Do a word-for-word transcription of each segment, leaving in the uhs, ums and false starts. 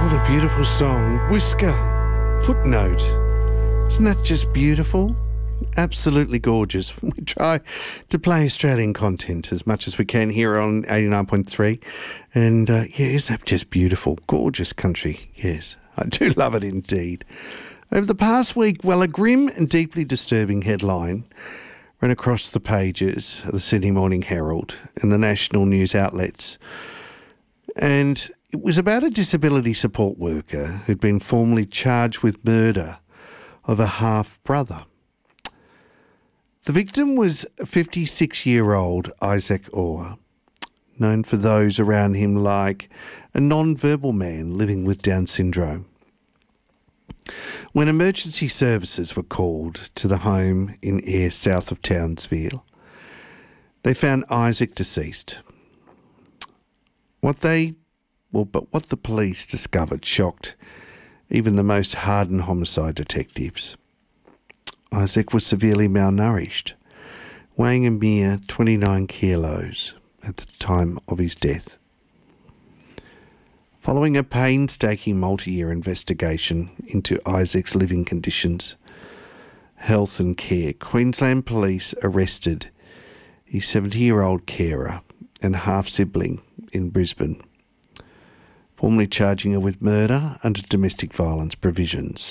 What a beautiful song. Whisker. Footnote. Isn't that just beautiful? Absolutely gorgeous. We try to play Australian content as much as we can here on eighty-nine point three. And uh, yeah, isn't that just beautiful? Gorgeous country. Yes, I do love it indeed. Over the past week, well, a grim and deeply disturbing headline ran across the pages of the Sydney Morning Herald and the national news outlets. And it was about a disability support worker who'd been formally charged with murder of a half-brother. The victim was fifty-six-year-old Isaac Orr, known for those around him like a non-verbal man living with Down syndrome. When emergency services were called to the home in Ayr south of Townsville, they found Isaac deceased. What they, well, but what the police discovered shocked even the most hardened homicide detectives. Isaac was severely malnourished, weighing a mere twenty-nine kilos at the time of his death. Following a painstaking multi-year investigation into Isaac's living conditions, health and care, Queensland Police arrested his seventy-year-old carer and half-sibling in Brisbane, formally charging her with murder under domestic violence provisions.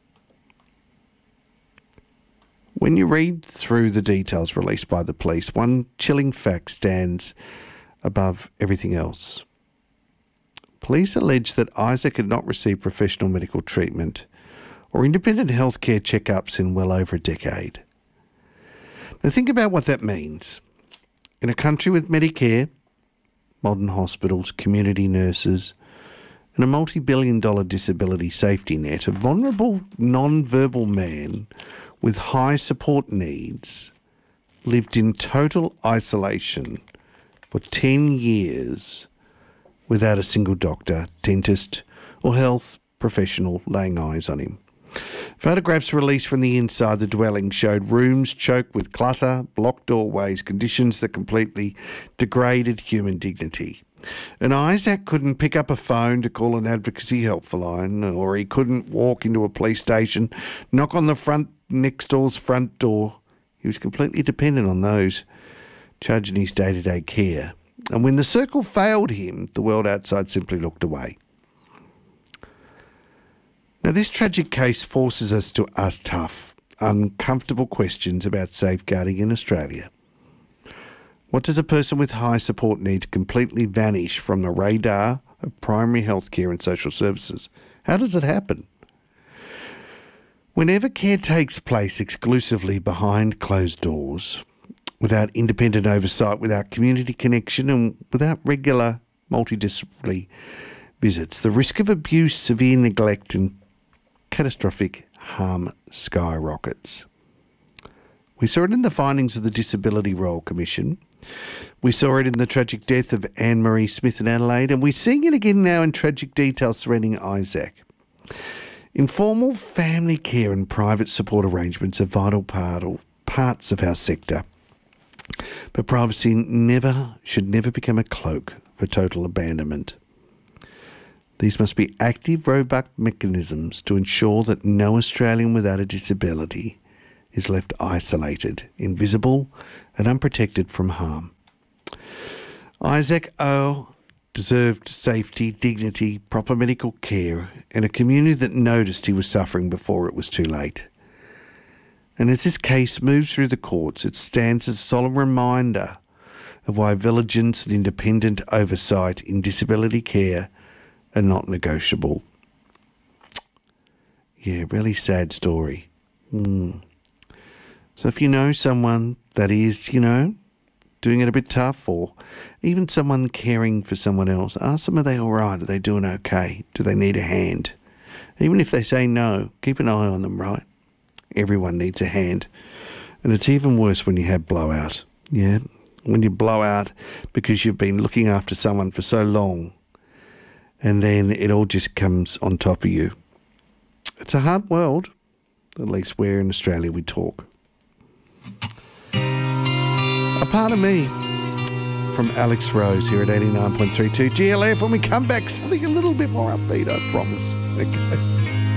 When you read through the details released by the police, one chilling fact stands above everything else. Police allege that Isaac had not received professional medical treatment or independent healthcare checkups in well over a decade. Now think about what that means. In a country with Medicare, modern hospitals, community nurses, and a multi-billion dollar disability safety net, a vulnerable, non-verbal man with high support needs lived in total isolation for ten years without a single doctor, dentist, or health professional laying eyes on him. Photographs released from the inside the dwelling showed rooms choked with clutter, blocked doorways, conditions that completely degraded human dignity. And Isaac couldn't pick up a phone to call an advocacy helpline, or he couldn't walk into a police station, knock on the front next door's front door. He was completely dependent on those charging his day-to-day care. And when the circle failed him, the world outside simply looked away. Now, this tragic case forces us to ask tough, uncomfortable questions about safeguarding in Australia. What does a person with high support needs completely vanish from the radar of primary health care and social services? How does it happen? Whenever care takes place exclusively behind closed doors, without independent oversight, without community connection, and without regular multidisciplinary visits, the risk of abuse, severe neglect and catastrophic harm skyrockets. We saw it in the findings of the Disability Royal Commission. We saw it in the tragic death of Anne-Marie Smith in Adelaide, and we're seeing it again now in tragic details surrounding Isaac. Informal family care and private support arrangements are vital part or parts of our sector. But privacy never should never become a cloak for total abandonment. These must be active, robust mechanisms to ensure that no Australian without a disability is left isolated, invisible and unprotected from harm. Isaac O. deserved safety, dignity, proper medical care and a community that noticed he was suffering before it was too late. And as this case moves through the courts, it stands as a solemn reminder of why vigilance and independent oversight in disability care are not negotiable. Yeah, really sad story. Mm. So if you know someone that is, you know, doing it a bit tough, or even someone caring for someone else, ask them, are they all right? Are they doing okay? Do they need a hand? Even if they say no, keep an eye on them, right? Everyone needs a hand. And it's even worse when you have blowout. Yeah, when you blow out because you've been looking after someone for so long and then it all just comes on top of you. It's a hard world, at least where in Australia we talk. A part of me from Alex Rose here at eighty-nine point three two G L F. When we come back, something a little bit more upbeat, I promise. Okay.